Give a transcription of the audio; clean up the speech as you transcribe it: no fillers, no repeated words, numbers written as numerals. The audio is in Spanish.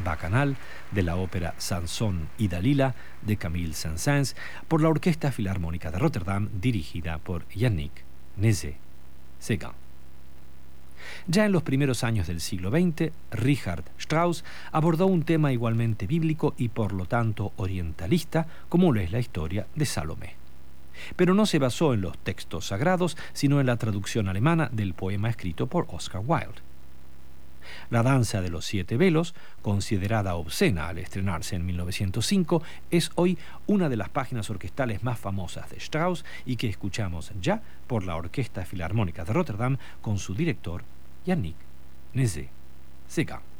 Bacchanal de la ópera Sansón y Dalila de Camille Saint-Saëns por la Orquesta Filarmónica de Rotterdam dirigida por Yannick Nézet-Séguin. Ya en los primeros años del siglo XX, Richard Strauss abordó un tema igualmente bíblico y por lo tanto orientalista, como lo es la historia de Salomé. Pero no se basó en los textos sagrados, sino en la traducción alemana del poema escrito por Oscar Wilde. La danza de los 7 velos, considerada obscena al estrenarse en 1905, es hoy una de las páginas orquestales más famosas de Strauss y que escuchamos ya por la Orquesta Filarmónica de Rotterdam con su director Yannick Nézet-Séguin.